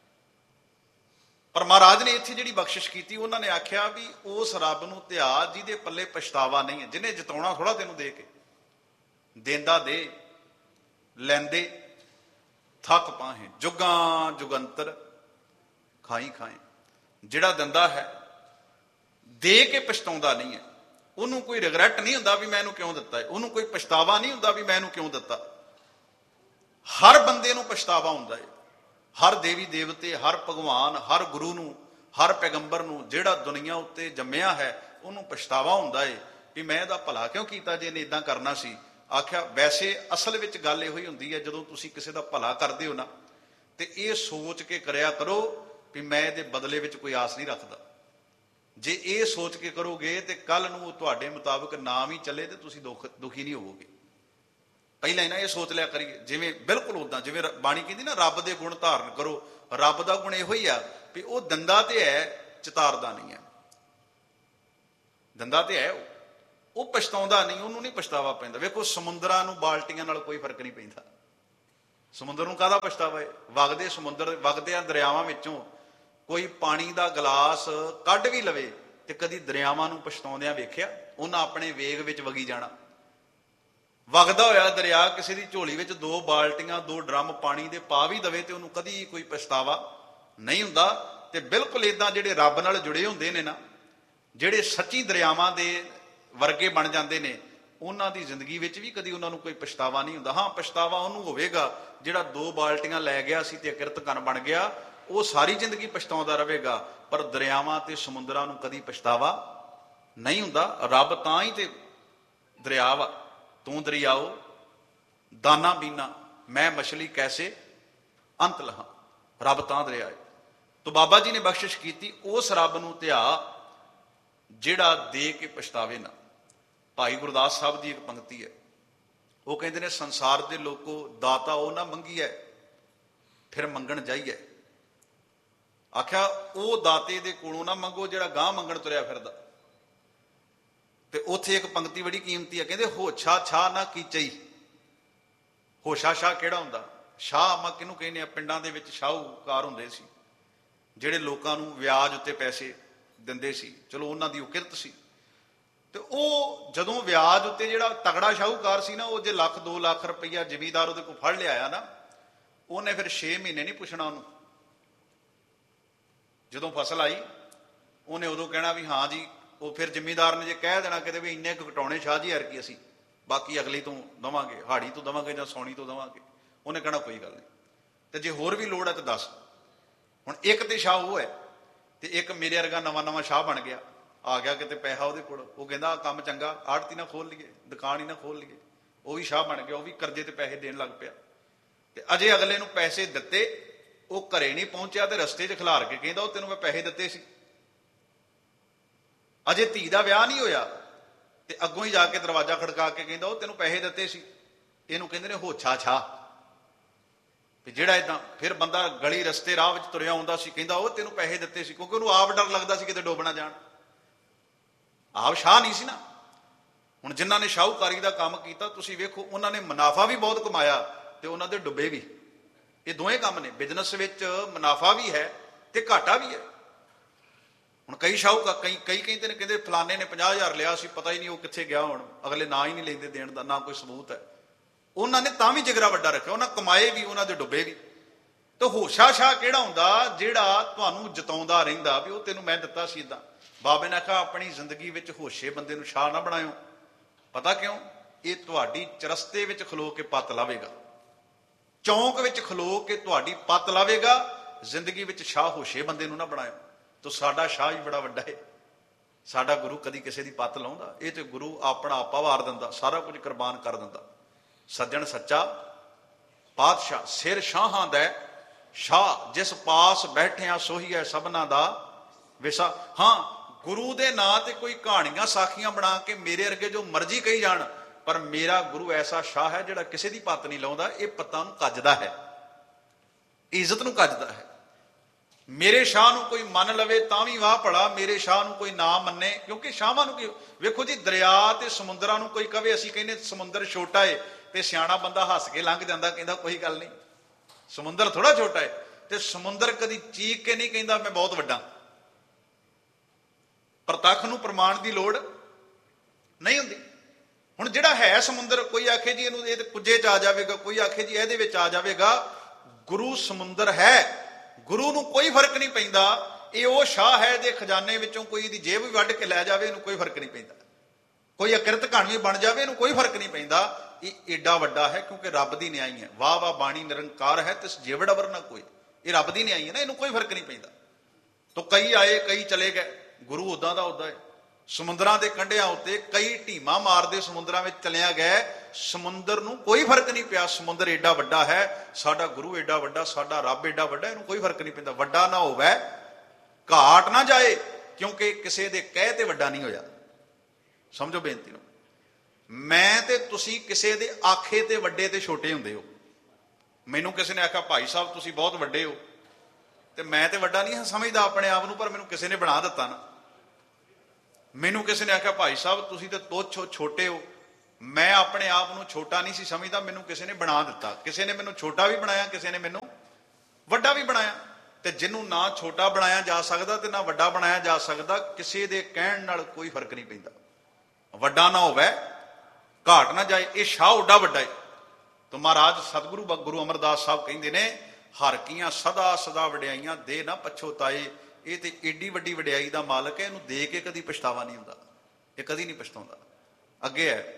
ਪਰ ਮਹਾਰਾਜ ਨੇ ਇੱਥੇ ਜਿਹੜੀ ਬਖਸ਼ਿਸ਼ ਕੀਤੀ, ਉਹਨਾਂ ਨੇ ਆਖਿਆ ਵੀ ਉਸ ਰੱਬ ਨੂੰ ਧਿਆ ਜਿਹਦੇ ਪੱਲੇ ਪਛਤਾਵਾ ਨਹੀਂ ਹੈ, ਜਿਹਨੇ ਜਿਤਾਉਣਾ ਥੋੜਾ ਤੈਨੂੰ ਦੇ ਕੇ, ਦੇਂਦਾ ਦੇ, ਲੈਂਦੇ ਥੱਕ ਪਾਹੇ, ਜੁਗਾਂ ਜੁਗੰਤਰ ਖਾਈ ਖਾਏ। ਜਿਹੜਾ ਦਿੰਦਾ ਹੈ ਦੇ ਕੇ ਪਛਤਾਉਂਦਾ ਨਹੀਂ ਹੈ, ਉਹਨੂੰ ਕੋਈ ਰਿਗਰੈਟ ਨਹੀਂ ਹੁੰਦਾ ਵੀ ਮੈਂ ਇਹਨੂੰ ਕਿਉਂ ਦਿੱਤਾ ਹੈ, ਉਹਨੂੰ ਕੋਈ ਪਛਤਾਵਾ ਨਹੀਂ ਹੁੰਦਾ ਵੀ ਮੈਂ ਇਹਨੂੰ ਕਿਉਂ ਦਿੱਤਾ। ਹਰ ਬੰਦੇ ਨੂੰ ਪਛਤਾਵਾ ਹੁੰਦਾ ਹੈ, ਹਰ ਦੇਵੀ ਦੇਵਤੇ, ਹਰ ਭਗਵਾਨ, ਹਰ ਗੁਰੂ ਨੂੰ, ਹਰ ਪੈਗੰਬਰ ਨੂੰ, ਜਿਹੜਾ ਦੁਨੀਆ ਉੱਤੇ ਜੰਮਿਆ ਹੈ ਉਹਨੂੰ ਪਛਤਾਵਾ ਹੁੰਦਾ ਹੈ ਵੀ ਮੈਂ ਇਹਦਾ ਭਲਾ ਕਿਉਂ ਕੀਤਾ ਜੇ ਇਹਨੇ ਇਦਾਂ ਕਰਨਾ ਸੀ। ਆਖਿਆ ਵੈਸੇ ਅਸਲ ਵਿੱਚ ਗੱਲ ਇਹੋ ਹੀ ਹੁੰਦੀ ਹੈ, ਜਦੋਂ ਤੁਸੀਂ ਕਿਸੇ ਦਾ ਭਲਾ ਕਰਦੇ ਹੋ ਨਾ, ਤੇ ਇਹ ਸੋਚ ਕੇ ਕਰਿਆ ਕਰੋ ਵੀ ਮੈਂ ਇਹਦੇ ਬਦਲੇ ਵਿੱਚ ਕੋਈ ਆਸ ਨਹੀਂ ਰੱਖਦਾ। ਜੇ ਇਹ ਸੋਚ ਕੇ ਕਰੋਗੇ ਤੇ ਕੱਲ ਨੂੰ ਉਹ ਤੁਹਾਡੇ ਮੁਤਾਬਕ ਨਾ ਵੀ ਚੱਲੇ ਤੇ ਤੁਸੀਂ ਦੁੱਖ ਦੁਖੀ ਨਹੀਂ ਹੋਵੋਗੇ। ਪਹਿਲਾਂ ਹੀ ਨਾ ਇਹ ਸੋਚ ਲਿਆ ਕਰੀਏ, ਜਿਵੇਂ ਬਿਲਕੁਲ ਉਦਾਂ ਜਿਵੇਂ ਬਾਣੀ ਕਹਿੰਦੀ ਨਾ ਰੱਬ ਦੇ ਗੁਣ ਧਾਰਨ ਕਰੋ। ਰੱਬ ਦਾ ਗੁਣ ਇਹੋ ਹੀ ਆ ਵੀ ਉਹ ਦੰਦਾ ਤੇ ਹੈ, ਚਿਤਾਰਦਾ ਨਹੀਂ ਹੈ। ਦੰਦਾ ਤੇ ਹੈ, ਉਹ ਪਛਤਾਉਂਦਾ ਨਹੀਂ, ਉਹਨੂੰ ਨਹੀਂ ਪਛਤਾਵਾ ਪੈਂਦਾ। ਵੇਖੋ ਸਮੁੰਦਰਾਂ ਨੂੰ ਬਾਲਟੀਆਂ ਨਾਲ ਕੋਈ ਫਰਕ ਨਹੀਂ ਪੈਂਦਾ। ਸਮੁੰਦਰ ਨੂੰ ਕਾਹਦਾ ਪਛਤਾਵਾ ਹੈ? ਵਗਦੇ ਸਮੁੰਦਰ ਵਗਦਿਆਂ ਦਰਿਆਵਾਂ ਵਿੱਚੋਂ ਕੋਈ ਪਾਣੀ ਦਾ ਗਲਾਸ ਕੱਢ ਵੀ ਲਵੇ ਤੇ ਕਦੀ ਦਰਿਆਵਾਂ ਨੂੰ ਪਛਤਾਉਂਦਿਆਂ ਵੇਖਿਆ? ਉਹਨਾਂ ਆਪਣੇ ਵੇਗ ਵਿੱਚ ਵਗੀ ਜਾਣਾ। ਵਗਦਾ ਹੋਇਆ ਦਰਿਆ ਕਿਸੇ ਦੀ ਝੋਲੀ ਵਿੱਚ ਦੋ ਬਾਲਟੀਆਂ ਦੋ ਡਰਮ ਪਾਣੀ ਦੇ ਪਾ ਵੀ ਦਵੇ ਤੇ ਉਹਨੂੰ ਕਦੀ ਕੋਈ ਪਛਤਾਵਾ ਨਹੀਂ ਹੁੰਦਾ। ਤੇ ਬਿਲਕੁਲ ਇਦਾਂ ਜਿਹੜੇ ਰੱਬ ਨਾਲ ਜੁੜੇ ਹੁੰਦੇ ਨੇ ਨਾ, ਜਿਹੜੇ ਸੱਚੀ ਦਰਿਆਵਾਂ ਦੇ ਵਰਗੇ ਬਣ ਜਾਂਦੇ ਨੇ, ਉਹਨਾਂ ਦੀ ਜ਼ਿੰਦਗੀ ਵਿੱਚ ਵੀ ਕਦੀ ਉਹਨਾਂ ਨੂੰ ਕੋਈ ਪਛਤਾਵਾ ਨਹੀਂ ਹੁੰਦਾ। ਹਾਂ, ਪਛਤਾਵਾ ਉਹਨੂੰ ਹੋਵੇਗਾ ਜਿਹੜਾ ਦੋ ਬਾਲਟੀਆਂ ਲੈ ਗਿਆ ਸੀ ਤੇ ਅਕਿਰਤਕਨ ਬਣ ਗਿਆ, ਉਹ ਸਾਰੀ ਜ਼ਿੰਦਗੀ ਪਛਤਾਉਂਦਾ ਰਹੇਗਾ। ਪਰ ਦਰਿਆਵਾਂ ਤੇ ਸਮੁੰਦਰਾਂ ਨੂੰ ਕਦੀ ਪਛਤਾਵਾ ਨਹੀਂ ਹੁੰਦਾ। ਰੱਬ ਤਾਂ ਹੀ ਤੇ ਦਰਿਆ ਵਾ, ਤੂੰ ਦਰਿਆਓ ਦਾਨਾ ਬੀਨਾ ਮੈਂ ਮਛਲੀ ਕੈਸੇ ਅੰਤ ਲਹਾਂ। ਰੱਬ ਤਾਂ ਦਰਿਆ ਹੈ। ਤੋ ਬਾਬਾ ਜੀ ਨੇ ਬਖਸ਼ਿਸ਼ ਕੀਤੀ, ਉਸ ਰੱਬ ਨੂੰ ਧਿਆ ਜਿਹੜਾ ਦੇ ਕੇ ਪਛਤਾਵੇ ਨਾ। ਭਾਈ ਗੁਰਦਾਸ ਸਾਹਿਬ ਦੀ ਇੱਕ ਪੰਕਤੀ ਹੈ, ਉਹ ਕਹਿੰਦੇ ਨੇ, ਸੰਸਾਰ ਦੇ ਲੋਕੋ ਦਾਤਾ ਉਹ ਨਾ ਮੰਗੀਐ ਫਿਰ ਮੰਗਣ ਜਾਈਐ। ਆਖਿਆ ਉਹ ਦਾਤੇ ਦੇ ਕੋਲੋਂ ਨਾ ਮੰਗੋ ਜਿਹੜਾ ਗਾਂ ਮੰਗਣ ਤੁਰਿਆ ਫਿਰਦਾ। ਤੇ ਉੱਥੇ ਇੱਕ ਪੰਕਤੀ ਬੜੀ ਕੀਮਤੀ ਹੈ, ਕਹਿੰਦੇ ਹੋਛਾ ਛਾ ਨਾ ਕੀਚਈ। ਹੋਸ਼ਾ ਸ਼ਾਹ ਕਿਹੜਾ ਹੁੰਦਾ? ਸ਼ਾਹ ਆਪਾਂ ਕਿਹਨੂੰ ਕਹਿੰਦੇ ਆ? ਪਿੰਡਾਂ ਦੇ ਵਿੱਚ ਸ਼ਾਹੂਕਾਰ ਹੁੰਦੇ ਸੀ ਜਿਹੜੇ ਲੋਕਾਂ ਨੂੰ ਵਿਆਜ ਉੱਤੇ ਪੈਸੇ ਦਿੰਦੇ ਸੀ। ਚਲੋ ਉਹਨਾਂ ਦੀ ਉਹ ਕਿਰਤ ਸੀ। ਤੇ ਉਹ ਜਦੋਂ ਵਿਆਜ ਉੱਤੇ ਜਿਹੜਾ ਤਗੜਾ ਸ਼ਾਹੂਕਾਰ ਸੀ ਨਾ, ਉਹ ਜੇ ਲੱਖ ਦੋ ਲੱਖ ਰੁਪਈਆ ਜ਼ਿਮੀਦਾਰ ਉਹਦੇ ਕੋਲ ਫੜ ਲਿਆਇਆ ਨਾ, ਉਹਨੇ ਫਿਰ ਛੇ ਮਹੀਨੇ ਨਹੀਂ ਪੁੱਛਣਾ ਉਹਨੂੰ। ਜਦੋਂ ਫਸਲ ਆਈ ਉਹਨੇ ਉਦੋਂ ਕਹਿਣਾ ਵੀ ਹਾਂ ਜੀ। ਉਹ ਫਿਰ ਜ਼ਿਮੀਦਾਰ ਨੇ ਜੇ ਕਹਿ ਦੇਣਾ ਕਿਤੇ ਵੀ ਇੰਨੇ ਕੁ ਘਟਾਉਣੇ ਸ਼ਾਹ ਜੀ ਹਰ ਕੀ ਅਸੀਂ, ਬਾਕੀ ਅਗਲੀ ਤੋਂ ਦੇਵਾਂਗੇ, ਹਾੜੀ ਤੋਂ ਦੇਵਾਂਗੇ ਜਾਂ ਸੌਣੀ ਤੋਂ ਦੇਵਾਂਗੇ, ਉਹਨੇ ਕਹਿਣਾ ਕੋਈ ਗੱਲ ਨਹੀਂ, ਤੇ ਜੇ ਹੋਰ ਵੀ ਲੋੜ ਹੈ ਤਾਂ ਦੱਸ। ਹੁਣ ਇੱਕ ਤੇ ਸ਼ਾਹ ਉਹ ਹੈ ਤੇ ਇੱਕ ਮੇਰੇ ਵਰਗਾ ਨਵਾਂ ਨਵਾਂ ਸ਼ਾਹ ਬਣ ਗਿਆ, ਆ ਗਿਆ ਕਿਤੇ ਪੈਸਾ ਉਹਦੇ ਕੋਲ, ਉਹ ਕਹਿੰਦਾ ਕੰਮ ਚੰਗਾ, ਆੜਤੀ ਨਾ ਖੋਲ ਲਈਏ, ਦੁਕਾਨ ਹੀ ਨਾ ਖੋਲ ਲਈਏ। ਉਹ ਵੀ ਸ਼ਾਹ ਬਣ ਗਿਆ, ਉਹ ਵੀ ਕਰਜ਼ੇ ਤੇ ਪੈਸੇ ਦੇਣ ਲੱਗ ਪਿਆ। ਤੇ ਅਜੇ ਅਗਲੇ ਨੂੰ ਪੈਸੇ ਦਿੱਤੇ, ਉਹ ਘਰੇ ਨਹੀਂ ਪਹੁੰਚਿਆ ਤੇ ਰਸਤੇ 'ਚ ਖਿਲਾਰ ਕੇ ਕਹਿੰਦਾ ਉਹ ਤੈਨੂੰ ਮੈਂ ਪੈਸੇ ਦਿੱਤੇ ਸੀ। ਅਜੇ ਧੀ ਦਾ ਵਿਆਹ ਨਹੀਂ ਹੋਇਆ ਤੇ ਅੱਗੋਂ ਹੀ ਜਾ ਕੇ ਦਰਵਾਜ਼ਾ ਖੜਕਾ ਕੇ ਕਹਿੰਦਾ ਉਹ ਤੈਨੂੰ ਪੈਸੇ ਦਿੱਤੇ ਸੀ। ਇਹਨੂੰ ਕਹਿੰਦੇ ਨੇ ਹੋਛਾ ਛਾ। ਵੀ ਜਿਹੜਾ ਏਦਾਂ ਫਿਰ ਬੰਦਾ ਗਲੀ ਰਸਤੇ ਰਾਹ ਵਿੱਚ ਤੁਰਿਆ ਆਉਂਦਾ ਸੀ, ਕਹਿੰਦਾ ਉਹ ਤੈਨੂੰ ਪੈਸੇ ਦਿੱਤੇ ਸੀ, ਕਿਉਂਕਿ ਉਹਨੂੰ ਆਪ ਡਰ ਲੱਗਦਾ ਸੀ ਕਿਤੇ ਡੁੱਬ ਨਾ ਜਾਣ। ਆਪ ਸ਼ਾਹ ਨਹੀਂ ਸੀ ਨਾ। ਹੁਣ ਜਿਨ੍ਹਾਂ ਨੇ ਸ਼ਾਹੂਕਾਰੀ ਦਾ ਕੰਮ ਕੀਤਾ ਤੁਸੀਂ ਵੇਖੋ, ਉਹਨਾਂ ਨੇ ਮੁਨਾਫਾ ਵੀ ਬਹੁਤ ਕਮਾਇਆ ਤੇ ਉਹਨਾਂ ਦੇ ਡੁੱਬੇ ਵੀ। ਇਹ ਦੋਵੇਂ ਕੰਮ ਨੇ, ਬਿਜ਼ਨਸ ਵਿੱਚ ਮੁਨਾਫਾ ਵੀ ਹੈ ਤੇ ਘਾਟਾ ਵੀ ਹੈ। ਹੁਣ ਕਈ ਸ਼ਾਹੂਕਾਰ ਕਈ ਕਈ ਕਹਿੰਦੇ ਨੇ, ਕਹਿੰਦੇ ਫਲਾਣੇ ਨੇ ਪੰਜਾਹ ਹਜ਼ਾਰ ਲਿਆ ਸੀ, ਪਤਾ ਹੀ ਨਹੀਂ ਉਹ ਕਿੱਥੇ ਗਿਆ। ਹੁਣ ਅਗਲੇ ਨਾਂ ਹੀ ਨਹੀਂ ਲੈਂਦੇ ਦੇਣ ਦਾ, ਨਾ ਕੋਈ ਸਬੂਤ ਹੈ। ਉਹਨਾਂ ਨੇ ਤਾਂ ਵੀ ਜਿਗਰਾ ਵੱਡਾ ਰੱਖਿਆ, ਉਹਨਾਂ ਕਮਾਏ ਵੀ, ਉਹਨਾਂ ਦੇ ਡੁੱਬੇ ਵੀ। ਤੇ ਹੋਸ਼ਾ ਸ਼ਾਹ ਕਿਹੜਾ ਹੁੰਦਾ? ਜਿਹੜਾ ਤੁਹਾਨੂੰ ਜਤਾਉਂਦਾ ਰਹਿੰਦਾ ਵੀ ਉਹ ਤੈਨੂੰ ਮੈਂ ਦਿੱਤਾ ਸੀ ਏਦਾਂ। ਬਾਬੇ ਨੇ ਆਖਿਆ ਆਪਣੀ ਜ਼ਿੰਦਗੀ ਵਿੱਚ ਹੋਸ਼ੇ ਬੰਦੇ ਨੂੰ ਸ਼ਾਹ ਨਾ ਬਣਾਇਓ। ਪਤਾ ਕਿਉਂ? ਇਹ ਤੁਹਾਡੀ ਚਰਸਤੇ ਵਿੱਚ ਖਲੋ ਕੇ ਪੱਤ ਲਾਵੇਗਾ, ਚੌਂਕ ਵਿੱਚ ਖਲੋ ਕੇ ਤੁਹਾਡੀ ਪੱਤ ਲਾਵੇਗਾ। ਜ਼ਿੰਦਗੀ ਵਿੱਚ ਸ਼ਾਹ ਹੋਸ਼ੇ ਬੰਦੇ ਨੂੰ ਨਾ ਬਣਾਇਓ। ਤੋ ਸਾਡਾ ਸ਼ਾਹ ਹੀ ਬੜਾ ਵੱਡਾ ਹੈ। ਸਾਡਾ ਗੁਰੂ ਕਦੀ ਕਿਸੇ ਦੀ ਪੱਤ ਲਾਉਂਦਾ? ਇਹ ਤੇ ਗੁਰੂ ਆਪਣਾ ਆਪਾ ਵਾਰ ਦਿੰਦਾ, ਸਾਰਾ ਕੁਝ ਕੁਰਬਾਨ ਕਰ ਦਿੰਦਾ। ਸੱਜਣ ਸੱਚਾ ਪਾਤਸ਼ਾਹ ਸਿਰ ਸ਼ਾਹਾਂ ਦਾ ਸ਼ਾਹ, ਜਿਸ ਪਾਸ ਬੈਠਿਆ ਸੋਹੀਐ ਸਭਨਾ ਦਾ ਵਿਸਾ। ਹਾਂ, ਗੁਰੂ ਦੇ ਨਾਂ ਤੇ ਕੋਈ ਕਹਾਣੀਆਂ ਸਾਖੀਆਂ ਬਣਾ ਕੇ ਮੇਰੇ ਵਰਗੇ ਜੋ ਮਰਜ਼ੀ ਕਹੀ ਜਾਣ, ਪਰ ਮੇਰਾ ਗੁਰੂ ਐਸਾ ਸ਼ਾਹ ਹੈ ਜਿਹੜਾ ਕਿਸੇ ਦੀ ਪੱਤ ਨਹੀਂ ਲਾਉਂਦਾ। ਇਹ ਪੱਤਾਂ ਨੂੰ ਕੱਜਦਾ ਹੈ, ਇੱਜ਼ਤ ਨੂੰ ਕੱਜਦਾ ਹੈ। ਮੇਰੇ ਸ਼ਾਹ ਨੂੰ ਕੋਈ ਮੰਨ ਲਵੇ ਤਾਂ ਵੀ ਵਾਹ ਭਲਾ, ਮੇਰੇ ਸ਼ਾਹ ਨੂੰ ਕੋਈ ਨਾ ਮੰਨੇ। ਕਿਉਂਕਿ ਸ਼ਾਹਾਂ ਨੂੰ ਕੀ ਵੇਖੋ ਜੀ, ਦਰਿਆ ਤੇ ਸਮੁੰਦਰਾਂ ਨੂੰ ਕੋਈ ਕਵੇ, ਅਸੀਂ ਕਹਿੰਦੇ ਸਮੁੰਦਰ ਛੋਟਾ ਏ, ਤੇ ਸਿਆਣਾ ਬੰਦਾ ਹੱਸ ਕੇ ਲੰਘ ਜਾਂਦਾ, ਕਹਿੰਦਾ ਕੋਈ ਗੱਲ ਨਹੀਂ, ਸਮੁੰਦਰ ਥੋੜਾ ਛੋਟਾ ਹੈ। ਤੇ ਸਮੁੰਦਰ ਕਦੀ ਚੀਕ ਕੇ ਨਹੀਂ ਕਹਿੰਦਾ ਮੈਂ ਬਹੁਤ ਵੱਡਾ। ਪ੍ਰਤੱਖ ਨੂੰ ਪ੍ਰਮਾਣ ਦੀ ਲੋੜ ਨਹੀਂ ਹੁੰਦੀ। ਹੁਣ ਜਿਹੜਾ ਹੈ ਸਮੁੰਦਰ, ਕੋਈ ਆਖੇ ਜੀ ਇਹਨੂੰ ਇਹ ਕੁੱਜੇ 'ਚ ਆ ਜਾਵੇਗਾ, ਕੋਈ ਆਖੇ ਜੀ ਇਹਦੇ ਵਿੱਚ ਆ ਜਾਵੇਗਾ। ਗੁਰੂ ਸਮੁੰਦਰ ਹੈ, ਗੁਰੂ ਨੂੰ ਕੋਈ ਫਰਕ ਨਹੀਂ ਪੈਂਦਾ। ਇਹ ਉਹ ਸ਼ਾਹ ਹੈ ਦੇ ਖਜ਼ਾਨੇ ਵਿੱਚੋਂ ਕੋਈ ਇਹਦੀ ਜੇਬ ਵੀ ਵੱਢ ਕੇ ਲੈ ਜਾਵੇ, ਇਹਨੂੰ ਕੋਈ ਫਰਕ ਨਹੀਂ ਪੈਂਦਾ। ਕੋਈ ਅਕਿਰਤ ਕਹਾਣੀ ਵੀ ਬਣ ਜਾਵੇ, ਇਹਨੂੰ ਕੋਈ ਫਰਕ ਨਹੀਂ ਪੈਂਦਾ। ਇਹ ਏਡਾ ਵੱਡਾ ਹੈ ਕਿਉਂਕਿ ਰੱਬ ਦੀ ਨਿਆਈ ਹੈ। ਵਾਹ ਵਾਹ ਬਾਣੀ ਨਿਰੰਕਾਰ ਹੈ ਤਿਸ ਜੇਵੜ ਅਵਰ ਨਾ ਕੋਈ। ਇਹ ਰੱਬ ਦੀ ਨਿਆਈ ਹੈ ਨਾ, ਇਹਨੂੰ ਕੋਈ ਫਰਕ ਨਹੀਂ ਪੈਂਦਾ। ਤੋ ਕਈ ਆਏ ਕਈ ਚਲੇ ਗਏ, ਗੁਰੂ ਉਦਾਂ ਦਾ ਉਦਾਂ ਹੈ। ਸਮੁੰਦਰਾਂ ਦੇ ਕੰਢਿਆਂ ਉੱਤੇ ਕਈ ਢੀਮਾ ਮਾਰਦੇ ਸਮੁੰਦਰਾਂ ਵਿੱਚ ਚਲਿਆ ਗਏ, ਸਮੁੰਦਰ ਨੂੰ ਕੋਈ ਫਰਕ ਨਹੀਂ ਪਿਆ। ਸਮੁੰਦਰ ਏਡਾ ਵੱਡਾ ਹੈ, ਸਾਡਾ ਗੁਰੂ ਏਡਾ ਵੱਡਾ, ਸਾਡਾ ਰੱਬ ਏਡਾ ਵੱਡਾ, ਇਹਨੂੰ ਕੋਈ ਫਰਕ ਨਹੀਂ ਪੈਂਦਾ। ਵੱਡਾ ਨਾ ਹੋਵੇ, ਘਾਟ ਨਾ ਜਾਏ, ਕਿਉਂਕਿ ਕਿਸੇ ਦੇ ਕਹਿ ਤੇ ਵੱਡਾ ਨਹੀਂ ਹੋਇਆ। ਸਮਝੋ ਬੇਨਤੀ ਨੂੰ। ਮੈਂ ਤੇ ਤੁਸੀਂ ਕਿਸੇ ਦੇ ਆਖੇ ਤੇ ਵੱਡੇ ਤੇ ਛੋਟੇ ਹੁੰਦੇ ਹੋ। ਮੈਨੂੰ ਕਿਸੇ ਨੇ ਆਖਿਆ ਭਾਈ ਸਾਹਿਬ ਤੁਸੀਂ ਬਹੁਤ ਵੱਡੇ ਹੋ, ਤੇ ਮੈਂ ਤੇ ਵੱਡਾ ਨਹੀਂ ਸਮਝਦਾ ਆਪਣੇ ਆਪ ਨੂੰ, ਪਰ ਮੈਨੂੰ ਕਿਸੇ ਨੇ ਬਣਾ ਦਿੱਤਾ ਨਾ। ਮੈਨੂੰ ਕਿਸੇ ਨੇ ਆਖਿਆ ਭਾਈ ਸਾਹਿਬ ਤੁਸੀਂ ਤੇ ਤੁੱਛ ਹੋ, ਛੋਟੇ ਹੋ, ਮੈਂ ਆਪਣੇ ਆਪ ਨੂੰ ਛੋਟਾ ਨਹੀਂ ਸੀ ਸਮਝਦਾ, ਮੈਨੂੰ ਕਿਸੇ ਨੇ ਬਣਾ ਦਿੱਤਾ। ਕਿਸੇ ਨੇ ਮੈਨੂੰ ਛੋਟਾ ਵੀ ਬਣਾਇਆ, ਕਿਸੇ ਨੇ ਮੈਨੂੰ ਵੱਡਾ ਵੀ ਬਣਾਇਆ। ਤੇ ਜਿਹਨੂੰ ਨਾ ਛੋਟਾ ਬਣਾਇਆ ਜਾ ਸਕਦਾ ਤੇ ਨਾ ਵੱਡਾ ਬਣਾਇਆ ਜਾ ਸਕਦਾ, ਕਿਸੇ ਦੇ ਕਹਿਣ ਨਾਲ ਕੋਈ ਫਰਕ ਨਹੀਂ ਪੈਂਦਾ। ਵੱਡਾ ਨਾ ਹੋਵੇ, ਘਾਟ ਨਾ ਜਾਏ, ਇਹ ਸ਼ਾਹ ਓਡਾ ਵੱਡਾ ਹੈ। ਤਾਂ ਮਹਾਰਾਜ ਸਤਿਗੁਰੂ ਗੁਰੂ ਅਮਰਦਾਸ ਸਾਹਿਬ ਕਹਿੰਦੇ ਨੇ, ਹਰ ਕੀਆਂ ਸਦਾ ਸਦਾ ਵਡਿਆਈਆਂ ਦੇ ਨਾ ਪਛੋਤਾਏ। ਇਹ ਤੇ ਏਡੀ ਵੱਡੀ ਵਡਿਆਈ ਦਾ ਮਾਲਕ ਹੈ, ਇਹਨੂੰ ਦੇ ਕੇ ਕਦੀ ਪਛਤਾਵਾ ਨਹੀਂ ਹੁੰਦਾ, ਇਹ ਕਦੀ ਨਹੀਂ ਪਛਤਾਉਂਦਾ। ਅੱਗੇ ਹੈ,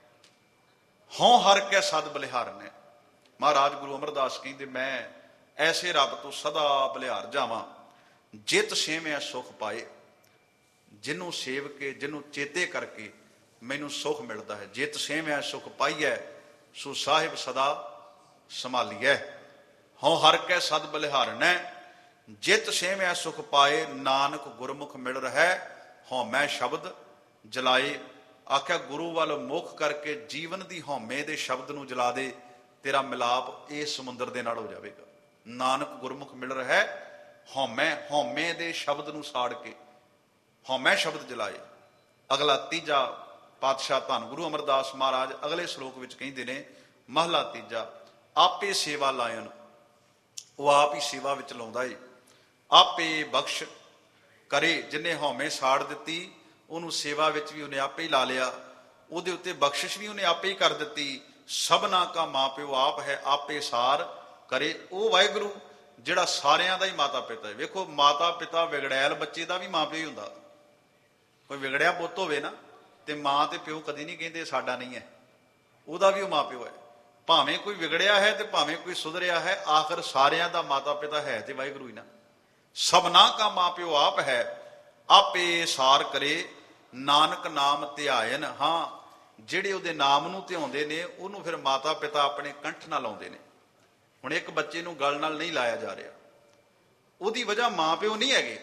ਹਉ ਹਰ ਕੈ ਸਦ ਬਲਿਹਾਰਨ ਹੈ। ਮਹਾਰਾਜ ਗੁਰੂ ਅਮਰਦਾਸ ਕਹਿੰਦੇ, ਮੈਂ ਐਸੇ ਰੱਬ ਤੋਂ ਸਦਾ ਬਲਿਹਾਰ ਜਾਵਾਂ, ਜਿਤ ਸੇਵਿਆ ਸੁਖ ਪਾਏ। ਜਿਹਨੂੰ ਸੇਵ ਕੇ, ਜਿਹਨੂੰ ਚੇਤੇ ਕਰਕੇ ਮੈਨੂੰ ਸੁਖ ਮਿਲਦਾ ਹੈ। ਜਿਤ ਸੇਵਿਆ ਸੁਖ ਪਾਈਐ, ਸੋ ਸਾਹਿਬ ਸਦਾ ਸੰਭਾਲੀਐ। ਹਉ ਹਰ ਕੈ ਸਦ ਬਲਿਹਾਰਨ ਹੈ, ਜਿਤ ਸੇਵਿਆ ਸੁਖ ਪਾਏ। ਨਾਨਕ ਗੁਰਮੁਖ ਮਿਲ ਰਹਿ, ਹਉ ਮੈਂ ਸ਼ਬਦ ਜਲਾਏ। ਆਖਿਆ ਗੁਰੂ ਵੱਲ ਮੁਖ ਕਰਕੇ ਜੀਵਨ ਦੀ ਹਉਮੈ ਦੇ ਸ਼ਬਦ ਨੂੰ ਜਲਾ ਦੇ, ਤੇਰਾ ਮਿਲਾਪ ਇਸ ਸਮੁੰਦਰ ਦੇ ਨਾਲ ਹੋ ਜਾਵੇਗਾ। ਨਾਨਕ ਗੁਰਮੁਖ ਮਿਲ ਰਿਹਾ, ਹਉਮੈ ਹਉਮੈ ਦੇ ਸ਼ਬਦ ਨੂੰ ਸਾੜ ਕੇ ਹਉਮੈ ਸ਼ਬਦ ਜਲਾਏ। ਅਗਲਾ ਤੀਜਾ ਪਾਤਸ਼ਾਹ ਧੰਨ ਗੁਰੂ ਅਮਰਦਾਸ ਮਹਾਰਾਜ ਅਗਲੇ ਸ਼ਲੋਕ ਵਿੱਚ ਕਹਿੰਦੇ ਨੇ, ਮਹਲਾ ਤੀਜਾ, ਆਪੇ ਸੇਵਾ ਲਾਇਨ। ਉਹ ਆਪ ਹੀ ਸੇਵਾ ਵਿੱਚ ਲਾਉਂਦਾ ਏ। ਆਪੇ ਬਖਸ਼ ਕਰੇ, ਜਿਹਨੇ ਹਉਮੈ ਸਾੜ ਦਿੱਤੀ ਉਹਨੂੰ ਸੇਵਾ ਵਿੱਚ ਵੀ ਉਹਨੇ ਆਪੇ ਹੀ ਲਾ ਲਿਆ, ਉਹਦੇ ਉੱਤੇ ਬਖਸ਼ਿਸ਼ ਵੀ ਉਹਨੇ ਆਪੇ ਹੀ ਕਰ ਦਿੱਤੀ। ਸਭਨਾ ਕਾ ਮਾਂ ਪਿਓ ਆਪ ਹੈ, ਆਪੇ ਸਾਰ ਕਰੇ। ਉਹ ਵਾਹਿਗੁਰੂ ਜਿਹੜਾ ਸਾਰਿਆਂ ਦਾ ਹੀ ਮਾਤਾ ਪਿਤਾ ਹੈ। ਵੇਖੋ, ਮਾਤਾ ਪਿਤਾ ਵਿਗੜੈਲ ਬੱਚੇ ਦਾ ਵੀ ਮਾਂ ਪਿਓ ਹੀ ਹੁੰਦਾ। ਕੋਈ ਵਿਗੜਿਆ ਪੁੱਤ ਹੋਵੇ ਨਾ, ਤੇ ਮਾਂ ਤੇ ਪਿਓ ਕਦੀ ਨਹੀਂ ਕਹਿੰਦੇ ਸਾਡਾ ਨਹੀਂ ਹੈ, ਉਹਦਾ ਵੀ ਉਹ ਮਾਂ ਪਿਓ ਹੈ। ਭਾਵੇਂ ਕੋਈ ਵਿਗੜਿਆ ਹੈ ਤੇ ਭਾਵੇਂ ਕੋਈ ਸੁਧਰਿਆ ਹੈ, ਆਖਰ ਸਾਰਿਆਂ ਦਾ ਮਾਤਾ ਪਿਤਾ ਹੈ ਤੇ ਵਾਹਿਗੁਰੂ ਹੀ ਨਾ। ਸਭਨਾ ਕਾ ਮਾਂ ਪਿਓ ਆਪ ਹੈ, ਆਪੇ ਸਾਰ ਕਰੇ। ਨਾਨਕ ਨਾਮ ਧਿਆਇਨ। ਹਾਂ, ਜਿਹੜੇ ਉਹਦੇ ਨਾਮ ਨੂੰ ਧਿਆਉਂਦੇ ਨੇ ਉਹਨੂੰ ਫਿਰ ਮਾਤਾ ਪਿਤਾ ਆਪਣੇ ਕੰਠ ਨਾਲ ਲਾਉਂਦੇ ਨੇ। ਹੁਣ ਇੱਕ ਬੱਚੇ ਨੂੰ ਗਲ ਨਾਲ ਨਹੀਂ ਲਾਇਆ ਜਾ ਰਿਹਾ, ਉਹਦੀ ਵਜ੍ਹਾ ਮਾਂ ਪਿਓ ਨਹੀਂ ਹੈਗੇ।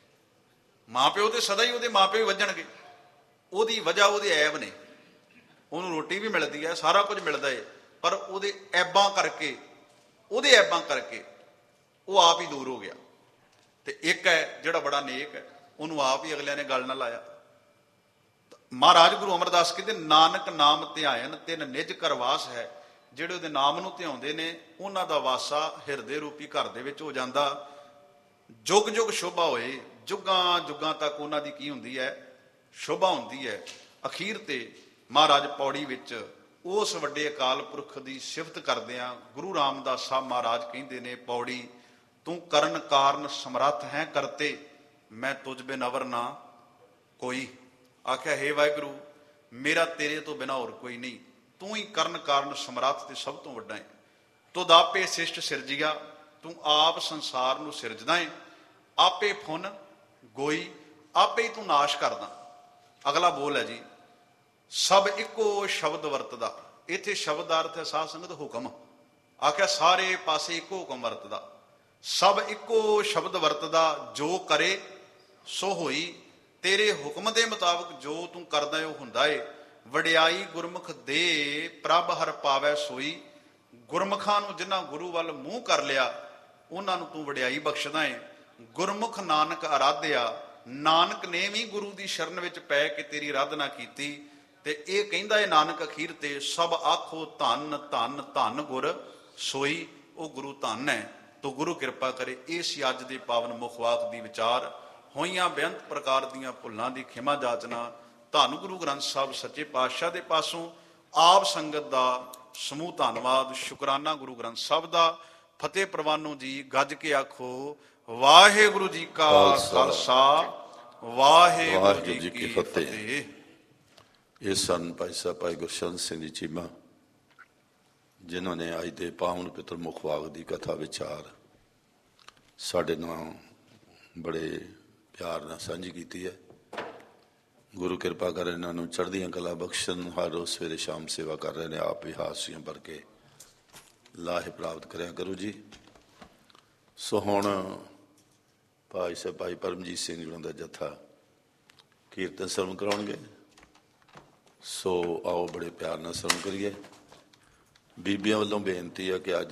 ਮਾਂ ਪਿਓ ਤੇ ਸਦਾ ਹੀ ਉਹਦੇ ਮਾਂ ਪਿਓ ਹੀ ਵੱਜਣਗੇ। ਉਹਦੀ ਵਜ੍ਹਾ ਉਹਦੇ ਐਬ ਨੇ। ਉਹਨੂੰ ਰੋਟੀ ਵੀ ਮਿਲਦੀ ਹੈ, ਸਾਰਾ ਕੁਝ ਮਿਲਦਾ ਹੈ, ਪਰ ਉਹਦੇ ਐਬਾਂ ਕਰਕੇ, ਉਹਦੇ ਐਬਾਂ ਕਰਕੇ ਉਹ ਆਪ ਹੀ ਦੂਰ ਹੋ ਗਿਆ। ਤੇ ਇੱਕ ਹੈ ਜਿਹੜਾ ਬੜਾ ਨੇਕ ਹੈ, ਉਹਨੂੰ ਆਪ ਹੀ ਅਗਲਿਆਂ ਨੇ ਗਲ ਨਾ ਲਾਇਆ। ਮਹਾਰਾਜ ਗੁਰੂ ਅਮਰਦਾਸ ਕਹਿੰਦੇ, ਨਾਨਕ ਨਾਮ ਧਿਆਇਨ ਤਿਨ ਨਿਜ ਘਰ ਵਾਸ ਹੈ। ਜਿਹੜੇ ਉਹਦੇ ਨਾਮ ਨੂੰ ਧਿਆਉਂਦੇ ਨੇ ਉਹਨਾਂ ਦਾ ਵਾਸਾ ਹਿਰਦੇ ਰੂਪੀ ਘਰ ਦੇ ਵਿੱਚ ਹੋ ਜਾਂਦਾ। ਜੁਗ ਜੁਗ ਸ਼ੋਭਾ ਹੋਏ, ਜੁਗਾਂ ਜੁਗਾਂ ਤੱਕ ਉਹਨਾਂ ਦੀ ਕੀ ਹੁੰਦੀ ਹੈ, ਸ਼ੋਭਾ ਹੁੰਦੀ ਹੈ। ਅਖੀਰ ਤੇ ਮਹਾਰਾਜ ਪੌੜੀ ਵਿੱਚ ਉਸ ਵੱਡੇ ਅਕਾਲ ਪੁਰਖ ਦੀ ਸਿਫਤ ਕਰਦਿਆਂ ਗੁਰੂ ਰਾਮਦਾਸ ਸਾਹਿਬ ਮਹਾਰਾਜ ਕਹਿੰਦੇ ਨੇ, ਪੌੜੀ ਤੂੰ ਕਰਨ ਕਾਰਨ ਸਮਰੱਥ ਹੈ ਕਰਤੇ, ਮੈਂ ਤੁਝ ਬਿਨ ਅਵਰ ਨਾ ਕੋਈ। ਆਖਿਆ, ਹੇ ਵਾਹਿਗੁਰੂ, ਮੇਰਾ ਤੇਰੇ ਤੋਂ ਬਿਨਾਂ ਹੋਰ ਕੋਈ ਨਹੀਂ, ਤੂੰ ਹੀ ਕਰਨ ਕਾਰਨ ਸਮਰੱਥ ਤੇ ਸਭ ਤੋਂ ਵੱਡਾ ਹੈ। ਤੁਧ ਆਪੇ ਸਿਸ਼ਟ ਸਿਰਜੀਆ, ਤੂੰ ਆਪ ਸੰਸਾਰ ਨੂੰ ਸਿਰਜਦਾ ਹੈ। ਆਪੇ ਫੁਨ ਗੋਈ, ਆਪੇ ਹੀ ਤੂੰ ਨਾਸ਼ ਕਰਦਾ। ਅਗਲਾ ਬੋਲ ਹੈ ਜੀ, ਸਭ ਇੱਕੋ ਸ਼ਬਦ ਵਰਤਦਾ। ਇੱਥੇ ਸ਼ਬਦ ਦਾ ਅਰਥ ਹੈ ਸਾਧ ਸੰਗਤ ਹੁਕਮ। ਆਖਿਆ ਸਾਰੇ ਪਾਸੇ ਇੱਕੋ ਹੁਕਮ ਵਰਤਦਾ, ਸਭ ਇੱਕੋ ਸ਼ਬਦ ਵਰਤਦਾ। ਜੋ ਕਰੇ ਸੋ ਹੋਈ, ਤੇਰੇ ਹੁਕਮ ਦੇ ਮੁਤਾਬਕ ਜੋ ਤੂੰ ਕਰਦਾ ਹੈ ਉਹ ਹੁੰਦਾ ਏ। ਵਡਿਆਈ ਗੁਰਮੁਖ ਦੇ, ਪ੍ਰਭ ਹਰ ਪਾਵੈ ਸੋਈ। ਗੁਰਮੁਖਾਂ ਨੂੰ ਜਿਨ੍ਹਾਂ ਗੁਰੂ ਵੱਲ ਮੂੰਹ ਕਰ ਲਿਆ ਉਹਨਾਂ ਨੂੰ ਤੂੰ ਵਡਿਆਈ ਬਖਸ਼ਦਾ ਏ। ਗੁਰਮੁਖ ਨਾਨਕ ਅਰਾਧਿਆ, ਨਾਨਕ ਨੇ ਵੀ ਗੁਰੂ ਦੀ ਸ਼ਰਨ ਵਿੱਚ ਪੈ ਕੇ ਤੇਰੀ ਅਰਾਧਨਾ ਕੀਤੀ। ਤੇ ਇਹ ਕਹਿੰਦਾ ਏ ਨਾਨਕ ਅਖੀਰ ਤੇ, ਸਭ ਆਖੋ ਧੰਨ ਧੰਨ ਧੰਨ ਗੁਰ ਸੋਈ। ਉਹ ਗੁਰੂ ਧੰਨ ਹੈ, ਤੋ ਗੁਰੂ ਕਿਰਪਾ ਕਰੇ। ਇਹ ਸੀ ਅੱਜ ਦੇ ਪਾਵਨ ਮੁਖਵਾਕ ਦੀ ਵਿਚਾਰ। ਹੋਈਆਂ ਬੇਅੰਤ ਪ੍ਰਕਾਰ ਦੀਆਂ ਭੁੱਲਾਂ ਦੀ ਖਿਮਾ ਜਾਚਨਾ ਧੰਨ ਗੁਰੂ ਗ੍ਰੰਥ ਸਾਹਿਬ ਸੱਚੇ ਪਾਤਸ਼ਾਹ ਦੇ ਪਾਸੋਂ। ਆਪ ਸੰਗਤ ਦਾ ਸਮੂਹ ਧੰਨਵਾਦ, ਸ਼ੁਕਰਾਨਾ ਗੁਰੂ ਗ੍ਰੰਥ ਸਾਹਿਬ ਦਾ। ਫਤਿਹ ਪ੍ਰਵਾਨੋ ਜੀ, ਗੱਜ ਕੇ ਆਖੋ ਵਾਹਿਗੁਰੂ ਜੀ ਕਾ ਖਾਲਸਾ, ਵਾਹਿਗੁਰੂ ਜੀ ਕੀ ਫਤਿਹ। ਇਹ ਸਨ ਭਾਈ ਸਾਹਿਬ ਭਾਈ ਗੁਰਸ਼ਰਨ ਸਿੰਘ ਜੀ ਚੀਮਾ, ਜਿਨ੍ਹਾਂ ਨੇ ਅੱਜ ਦੇ ਪਾਵਨ ਪਿਤਰ ਮੁਖਵਾਕ ਦੀ ਕਥਾ ਵਿਚਾਰ ਸਾਡੇ ਨਾਲ ਬੜੇ ਪਿਆਰ ਨਾਲ ਸਾਂਝੀ ਕੀਤੀ ਹੈ। ਗੁਰੂ ਕਿਰਪਾ ਕਰ ਇਹਨਾਂ ਨੂੰ ਚੜ੍ਹਦੀਆਂ ਕਲਾ ਬਖਸ਼ਣ। ਹਰ ਰੋਜ਼ ਸਵੇਰੇ ਸ਼ਾਮ ਸੇਵਾ ਕਰ ਰਹੇ ਨੇ, ਆਪ ਵੀ ਹਾਸਿਆਂ ਭਰ ਕੇ ਲਾਹੇ ਪ੍ਰਾਪਤ ਕਰਿਆ ਕਰੋ ਜੀ। ਸੋ ਹੁਣ ਭਾਈ ਸਾਹਿਬ ਭਾਈ ਪਰਮਜੀਤ ਸਿੰਘ ਜੀ ਦਾ ਜਥਾ ਕੀਰਤਨ ਸਰਵਣ ਕਰਾਉਣਗੇ। ਸੋ ਆਓ ਬੜੇ ਪਿਆਰ ਨਾਲ ਸਰਵਣ ਕਰੀਏ। ਬੀਬੀਆਂ ਵੱਲੋਂ ਬੇਨਤੀ ਹੈ ਕਿ ਅੱਜ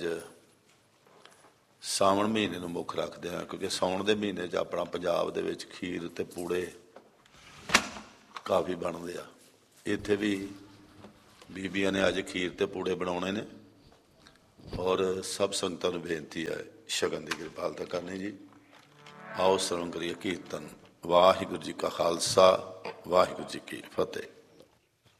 ਸਾਵਣ ਮਹੀਨੇ ਨੂੰ ਮੁੱਖ ਰੱਖਦੇ ਹਾਂ, ਕਿਉਂਕਿ ਸਾਉਣ ਦੇ ਮਹੀਨੇ 'ਚ ਆਪਣਾ ਪੰਜਾਬ ਦੇ ਵਿੱਚ ਖੀਰ ਤੇ ਪੂੜੇ ਕਾਫੀ ਬਣਦੇ ਆ। ਇੱਥੇ ਵੀ ਬੀਬੀਆਂ ਨੇ ਅੱਜ ਖੀਰ ਤੇ ਪੂੜੇ ਬਣਾਉਣੇ ਨੇ ਔਰ ਸਭ ਸੰਗਤਾਂ ਨੂੰ ਬੇਨਤੀ ਹੈ ਸ਼ਗਨ ਦੀ ਕਿਰਪਾਲਤਾ ਕਰਨੀ ਜੀ। ਆਓ ਸਰਵਣ ਕਰੀਏ ਕੀਰਤਨ। ਵਾਹਿਗੁਰੂ ਜੀ ਕਾ ਖਾਲਸਾ, ਵਾਹਿਗੁਰੂ ਜੀ ਕੀ ਫਤਿਹ।